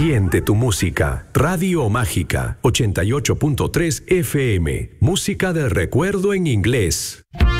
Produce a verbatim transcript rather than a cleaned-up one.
Siente tu música. Radio Mágica ochenta y ocho punto tres F M. Música del recuerdo en inglés.